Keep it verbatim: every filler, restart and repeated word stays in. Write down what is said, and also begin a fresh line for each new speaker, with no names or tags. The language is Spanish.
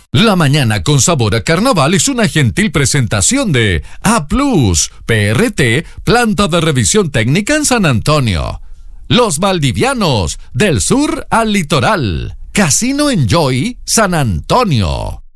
La mañana con sabor a carnaval es una gentil presentación de A Plus, P R T, planta de revisión técnica en San Antonio. Los Valdivianos, del sur al litoral. Casino Enjoy, San Antonio.